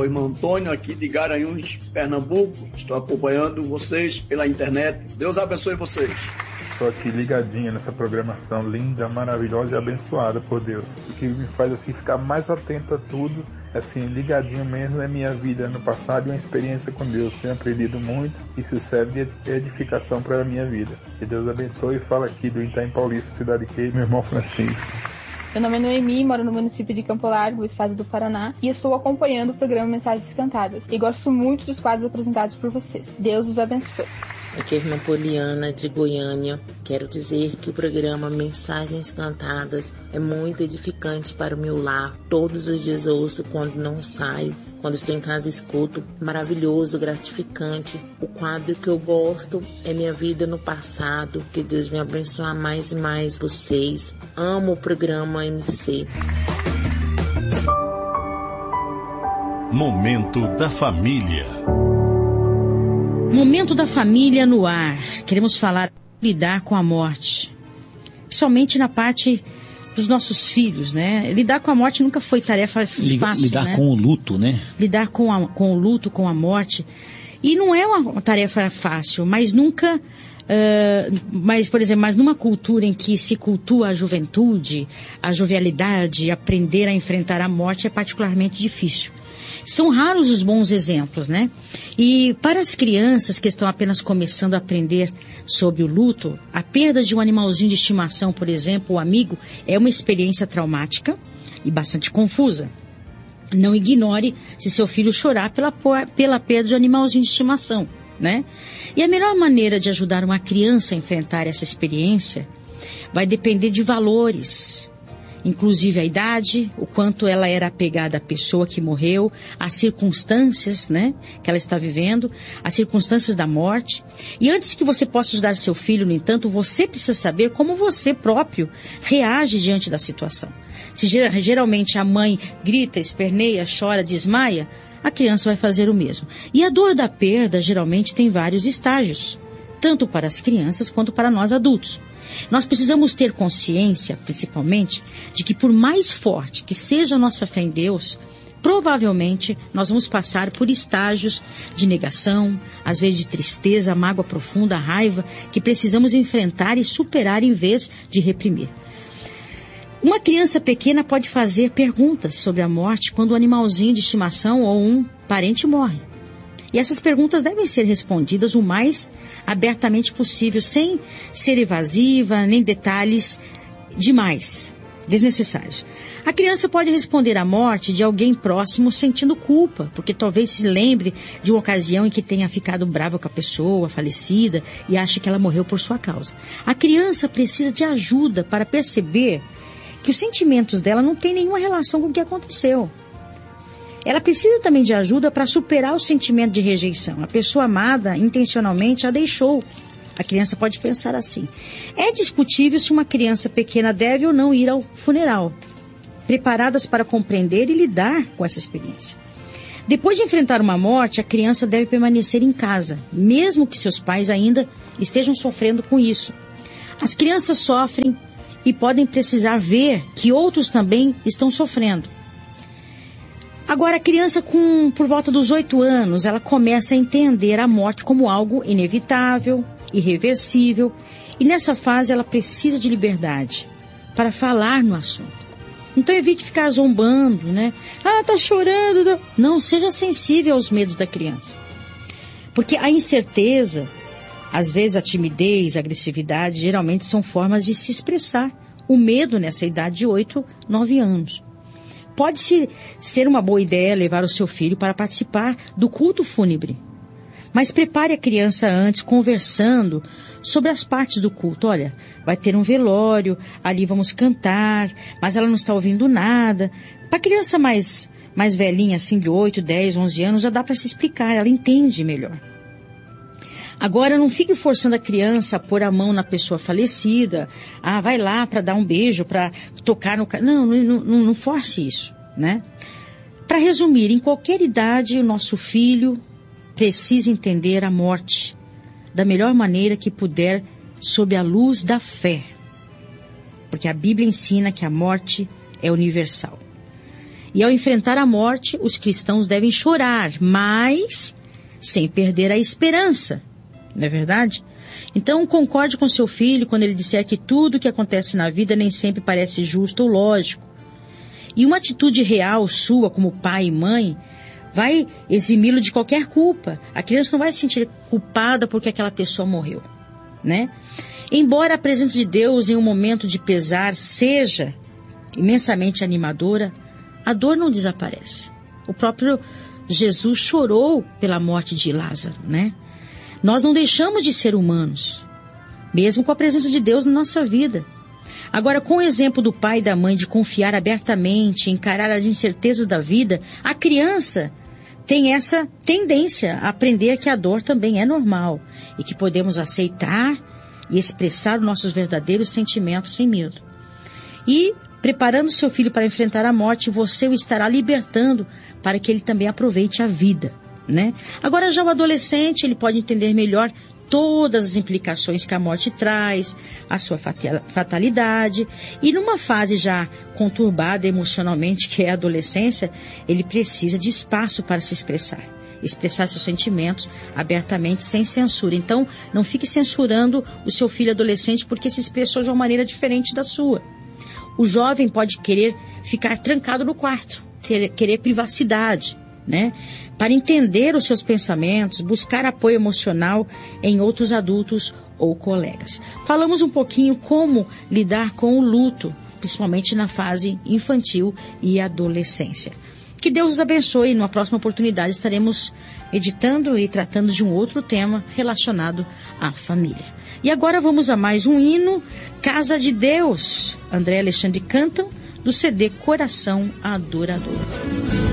irmão Antônio, aqui de Garanhuns, Pernambuco. Estou acompanhando vocês pela internet. Deus abençoe vocês. Estou aqui ligadinho nessa programação linda, maravilhosa e abençoada por Deus. O que me faz assim ficar mais atento a tudo, assim, ligadinho mesmo, é minha vida no passado e uma experiência com Deus. Tenho aprendido muito e isso serve de edificação para a minha vida. Que Deus abençoe. E fala aqui do Itaim Paulista, cidade que meu irmão Francisco. Meu nome é Noemi, moro no município de Campo Largo, estado do Paraná, e estou acompanhando o programa Mensagens Cantadas. E gosto muito dos quadros apresentados por vocês. Deus os abençoe. Aqui é a irmã Poliana, de Goiânia. Quero dizer que o programa Mensagens Cantadas é muito edificante para o meu lar. Todos os dias ouço, quando não saio, quando estou em casa escuto. Maravilhoso, gratificante. O quadro que eu gosto é Minha Vida no Passado. Que Deus venha abençoar mais e mais vocês. Amo o programa MC. Momento da Família. Momento da família no ar. Queremos falar, lidar com a morte. Principalmente na parte dos nossos filhos, né? Lidar com a morte nunca foi tarefa fácil, lidar, né? Com o luto, né? Lidar com o luto, com a morte. E não é uma tarefa fácil, mas nunca... por exemplo, mas numa cultura em que se cultua a juventude, a jovialidade, aprender a enfrentar a morte é particularmente difícil. São raros os bons exemplos, né? E para as crianças que estão apenas começando a aprender sobre o luto, a perda de um animalzinho de estimação, por exemplo, o amigo, é uma experiência traumática e bastante confusa. Não ignore se seu filho chorar pela perda de um animalzinho de estimação, né? E a melhor maneira de ajudar uma criança a enfrentar essa experiência vai depender de valores, inclusive a idade, o quanto ela era apegada à pessoa que morreu, as circunstâncias, né, que ela está vivendo, as circunstâncias da morte. E antes que você possa ajudar seu filho, no entanto, você precisa saber como você próprio reage diante da situação. Se geralmente a mãe grita, esperneia, chora, desmaia, a criança vai fazer o mesmo. E a dor da perda geralmente tem vários estágios, tanto para as crianças quanto para nós adultos. Nós precisamos ter consciência, principalmente, de que por mais forte que seja a nossa fé em Deus, provavelmente nós vamos passar por estágios de negação, às vezes de tristeza, mágoa profunda, raiva, que precisamos enfrentar e superar em vez de reprimir. Uma criança pequena pode fazer perguntas sobre a morte quando um animalzinho de estimação ou um parente morre. E essas perguntas devem ser respondidas o mais abertamente possível, sem ser evasiva, nem detalhes demais, desnecessários. A criança pode responder à morte de alguém próximo sentindo culpa, porque talvez se lembre de uma ocasião em que tenha ficado brava com a pessoa falecida e ache que ela morreu por sua causa. A criança precisa de ajuda para perceber que os sentimentos dela não têm nenhuma relação com o que aconteceu. Ela precisa também de ajuda para superar o sentimento de rejeição. A pessoa amada intencionalmente a deixou. A criança pode pensar assim. É discutível se uma criança pequena deve ou não ir ao funeral, preparadas para compreender e lidar com essa experiência. Depois de enfrentar uma morte, a criança deve permanecer em casa, mesmo que seus pais ainda estejam sofrendo com isso. As crianças sofrem e podem precisar ver que outros também estão sofrendo. Agora, a criança por volta dos 8 anos, ela começa a entender a morte como algo inevitável, irreversível, e nessa fase ela precisa de liberdade para falar no assunto. Então evite ficar zombando, né? Ah, tá chorando. Não, seja sensível aos medos da criança. Porque a incerteza, às vezes a timidez, a agressividade, geralmente são formas de se expressar. O medo nessa idade de 8, 9 anos. Pode ser uma boa ideia levar o seu filho para participar do culto fúnebre. Mas prepare a criança antes, conversando sobre as partes do culto. Olha, vai ter um velório, ali vamos cantar, mas ela não está ouvindo nada. Para a criança mais velhinha, assim, de 8, 10, 11 anos, já dá para se explicar, ela entende melhor. Agora, não fique forçando a criança a pôr a mão na pessoa falecida. Ah, vai lá para dar um beijo, para tocar no... Não force isso, né? Para resumir, em qualquer idade, o nosso filho precisa entender a morte da melhor maneira que puder, sob a luz da fé. Porque a Bíblia ensina que a morte é universal. E ao enfrentar a morte, os cristãos devem chorar, mas sem perder a esperança. Não é verdade? Então, concorde com seu filho quando ele disser que tudo o que acontece na vida nem sempre parece justo ou lógico. E uma atitude real sua como pai e mãe vai eximi-lo de qualquer culpa. A criança não vai se sentir culpada porque aquela pessoa morreu, né? Embora a presença de Deus em um momento de pesar seja imensamente animadora, a dor não desaparece. O próprio Jesus chorou pela morte de Lázaro, né? Nós não deixamos de ser humanos, mesmo com a presença de Deus na nossa vida. Agora, com o exemplo do pai e da mãe de confiar abertamente, encarar as incertezas da vida, a criança tem essa tendência a aprender que a dor também é normal e que podemos aceitar e expressar nossos verdadeiros sentimentos sem medo. E, preparando seu filho para enfrentar a morte, você o estará libertando para que ele também aproveite a vida, né? Agora, já o adolescente, ele pode entender melhor todas as implicações que a morte traz, a sua fatalidade, e numa fase já conturbada emocionalmente, que é a adolescência, ele precisa de espaço para se expressar seus sentimentos abertamente, sem censura. Então, não fique censurando o seu filho adolescente porque se expressou de uma maneira diferente da sua. O jovem pode querer ficar trancado no quarto, querer privacidade, né? Para entender os seus pensamentos, buscar apoio emocional em outros adultos ou colegas. Falamos um pouquinho como lidar com o luto, principalmente na fase infantil e adolescência. Que Deus os abençoe. Numa próxima oportunidade estaremos editando e tratando de um outro tema relacionado à família. E agora vamos a mais um hino, Casa de Deus. André e Alexandre cantam do CD Coração Adorador.